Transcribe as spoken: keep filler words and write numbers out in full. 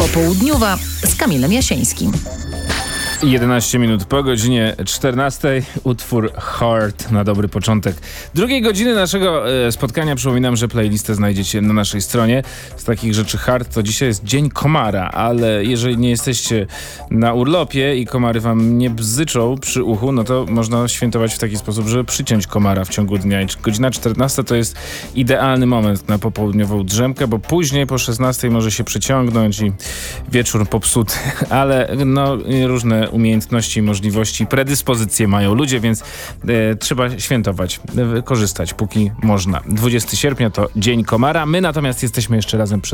Popołudniowa z Kamilem Jasińskim. jedenaście minut po godzinie czternastej. Utwór Heart na dobry początek drugiej godziny naszego e, spotkania. Przypominam, że playlistę znajdziecie na naszej stronie. Z takich rzeczy Heart to dzisiaj jest Dzień Komara, ale jeżeli nie jesteście na urlopie i komary wam nie bzyczą przy uchu, no to można świętować w taki sposób, żeby przyciąć komara w ciągu dnia. I godzina czternasta to jest idealny moment na popołudniową drzemkę, bo później po szesnastej może się przyciągnąć i wieczór popsuty. Ale no różne umiejętności, możliwości, predyspozycje mają ludzie, więc e, trzeba świętować, e, korzystać póki można. dwudziestego sierpnia to Dzień Komara. My natomiast jesteśmy jeszcze razem przy